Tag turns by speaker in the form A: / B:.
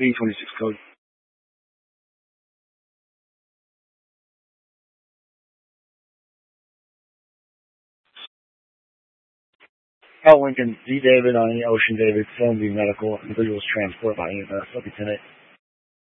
A: B26 code. Al Lincoln, D. David on any Ocean David, Film B Medical, individuals transport by EMS, Lieutenant